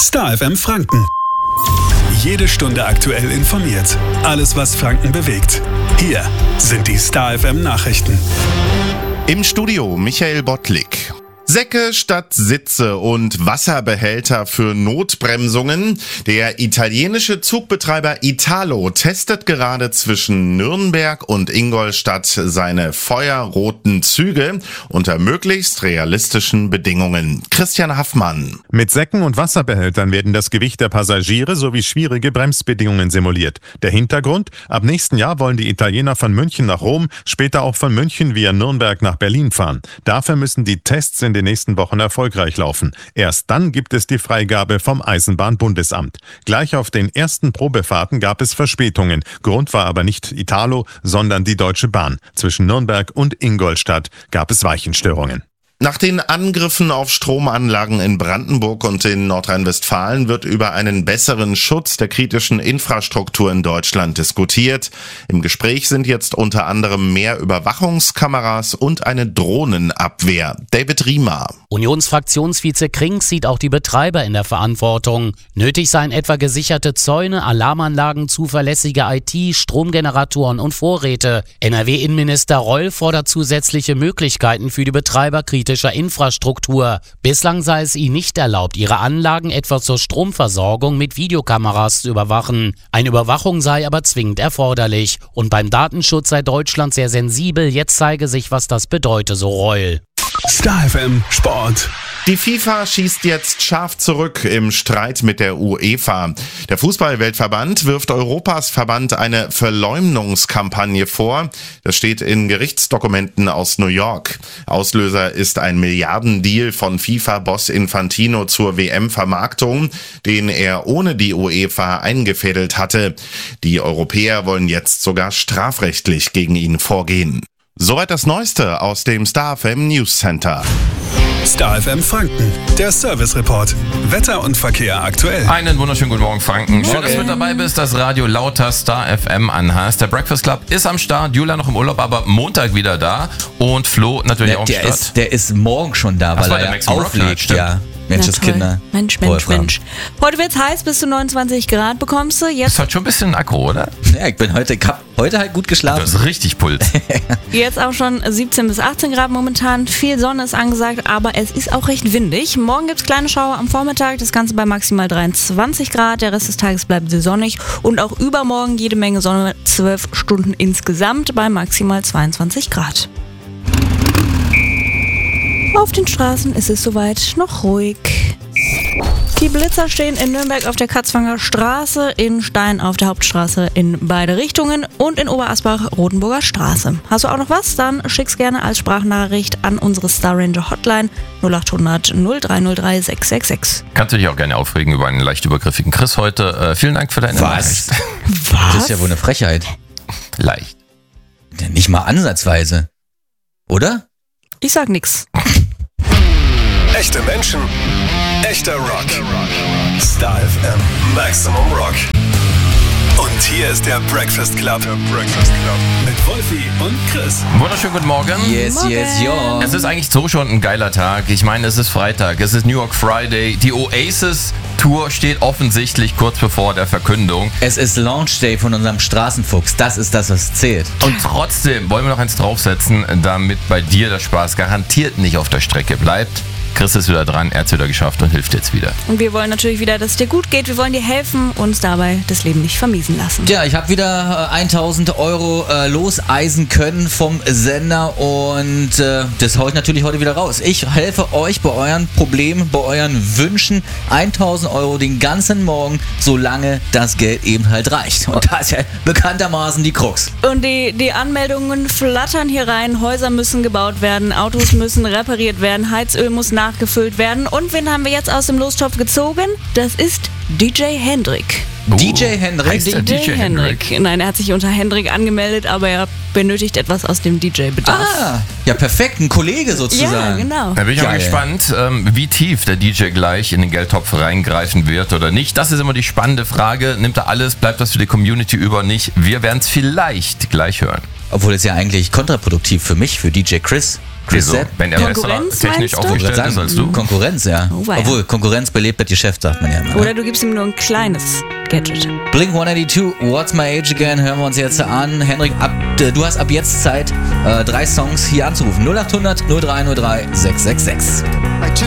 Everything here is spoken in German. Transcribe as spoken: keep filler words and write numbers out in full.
Star F M Franken. Jede Stunde aktuell informiert. Alles, was Franken bewegt. Hier sind die Star F M Nachrichten. Im Studio Michael Bottlik. Säcke statt Sitze und Wasserbehälter für Notbremsungen. Der italienische Zugbetreiber Italo testet gerade zwischen Nürnberg und Ingolstadt seine feuerroten Züge unter möglichst realistischen Bedingungen. Christian Haffmann. Mit Säcken und Wasserbehältern werden das Gewicht der Passagiere sowie schwierige Bremsbedingungen simuliert. Der Hintergrund? Ab nächsten Jahr wollen die Italiener von München nach Rom, später auch von München via Nürnberg nach Berlin fahren. Dafür müssen die Tests in den nächsten Wochen erfolgreich laufen. Erst dann gibt es die Freigabe vom Eisenbahnbundesamt. Gleich auf den ersten Probefahrten gab es Verspätungen. Grund war aber nicht Italo, sondern die Deutsche Bahn. Zwischen Nürnberg und Ingolstadt gab es Weichenstörungen. Nach den Angriffen auf Stromanlagen in Brandenburg und in Nordrhein-Westfalen wird über einen besseren Schutz der kritischen Infrastruktur in Deutschland diskutiert. Im Gespräch sind jetzt unter anderem mehr Überwachungskameras und eine Drohnenabwehr. David Riemer. Unionsfraktionsvize Krings sieht auch die Betreiber in der Verantwortung. Nötig seien etwa gesicherte Zäune, Alarmanlagen, zuverlässige I T, Stromgeneratoren und Vorräte. N R W-Innenminister Reul fordert zusätzliche Möglichkeiten für die Betreiber kritischer Infrastruktur. Bislang sei es ihnen nicht erlaubt, ihre Anlagen etwa zur Stromversorgung mit Videokameras zu überwachen. Eine Überwachung sei aber zwingend erforderlich. Und beim Datenschutz sei Deutschland sehr sensibel. Jetzt zeige sich, was das bedeute, so Reul. Star F M Sport. Die FIFA schießt jetzt scharf zurück im Streit mit der UEFA. Der Fußball-Weltverband wirft Europas Verband eine Verleumdungskampagne vor. Das steht in Gerichtsdokumenten aus New York. Auslöser ist ein Milliardendeal von FIFA-Boss Infantino zur W M-Vermarktung, den er ohne die UEFA eingefädelt hatte. Die Europäer wollen jetzt sogar strafrechtlich gegen ihn vorgehen. Soweit das Neueste aus dem Star F M News Center. Star F M Franken, der Service Report. Wetter und Verkehr aktuell. Einen wunderschönen guten Morgen, Franken. Schön, Morgen. dass du mit dabei bist, das Radio lauter Star F M anhast. Der Breakfast Club ist am Start, Julia noch im Urlaub, aber Montag wieder da. Und Flo natürlich der, auch am der Start. Ist, der ist morgen schon da, Ach, weil war er der ja Maximum Rock Night, auflegt. stimmt. Ja. Menschenskinder. Mensch, Mensch, Mensch. Heute wird's heiß, bis zu neunundzwanzig Grad bekommst du. Das Jetzt, ist halt schon ein bisschen aggro, oder? Ja, ich bin heute, ich hab heute halt gut geschlafen. Das ist richtig Puls. jetzt auch schon siebzehn bis achtzehn Grad momentan. Viel Sonne ist angesagt, aber es ist auch recht windig. Morgen gibt's kleine Schauer am Vormittag. Das Ganze bei maximal dreiundzwanzig Grad. Der Rest des Tages bleibt sehr sonnig. Und auch übermorgen jede Menge Sonne. zwölf Stunden insgesamt bei maximal zweiundzwanzig Grad. Auf den Straßen ist es soweit noch ruhig. Die Blitzer stehen in Nürnberg auf der Katzwanger Straße, in Stein auf der Hauptstraße in beide Richtungen und in Oberasbach Rotenburger Straße. Hast du auch noch was? Dann schick's gerne als Sprachnachricht an unsere Star Ranger Hotline null acht hundert null drei null drei sechs sechs sechs. Kannst du dich auch gerne aufregen über einen leicht übergriffigen Chris heute. Äh, vielen Dank für deine Was? Nachricht. Was? Das ist ja wohl eine Frechheit. Leicht. Nicht mal ansatzweise. Oder? Ich sag nix. Echte Menschen, echter Rock. Star F M Maximum Rock. Und hier ist der Breakfast Club. Der Breakfast Club. Mit Wolfi und Chris. Wunderschönen guten Morgen. Yes, Morgen. yes, ja. Es ist eigentlich so schon ein geiler Tag. Ich meine, es ist Freitag, es ist New York Friday. Die Oasis-Tour steht offensichtlich kurz bevor der Verkündung. Es ist Launch Day von unserem Straßenfuchs. Das ist das, was zählt. Und trotzdem wollen wir noch eins draufsetzen, damit bei dir der Spaß garantiert nicht auf der Strecke bleibt. Chris ist wieder dran, er hat es wieder geschafft und hilft jetzt wieder. Und wir wollen natürlich wieder, dass es dir gut geht. Wir wollen dir helfen, uns dabei das Leben nicht vermiesen lassen. Ja, ich habe wieder äh, tausend Euro äh, loseisen können vom Sender und äh, das hau ich natürlich heute wieder raus. Ich helfe euch bei euren Problemen, bei euren Wünschen. tausend Euro den ganzen Morgen, solange das Geld eben halt reicht. Und da ist ja bekanntermaßen die Krux. Und die, die Anmeldungen flattern hier rein. Häuser müssen gebaut werden, Autos müssen repariert werden, Heizöl muss nachgefüllt werden. Und wen haben wir jetzt aus dem Lostopf gezogen? Das ist D J Hendrik. Uh, D J Hendrik? heißt der D J Hendrik. Nein, er hat sich unter Hendrik angemeldet, aber er benötigt etwas aus dem D J-Bedarf. Ah, ja perfekt, ein Kollege sozusagen. Ja, genau. Da bin ich auch Geil. gespannt, ähm, wie tief der D J gleich in den Geldtopf reingreifen wird oder nicht. Das ist immer die spannende Frage. Nimmt er alles, bleibt das für die Community über nicht? Wir werden es vielleicht gleich hören. Obwohl es ja eigentlich kontraproduktiv für mich, für D J Chris. Chris Wieso? Sepp. Wenn er besser Konkurrenz, technisch meinst du? aufgestellt Sagen, ist als du. Konkurrenz, ja. Oh, weia. Obwohl, Konkurrenz belebt das Geschäft, sagt man ja immer. Oder du gibst ihm nur ein kleines Gadget. Blink one eighty-two, What's My Age Again, hören wir uns jetzt an. Henrik, ab, äh, du hast ab jetzt Zeit, äh, drei Songs hier anzurufen. null acht hundert null drei null drei sechs sechs sechs. I took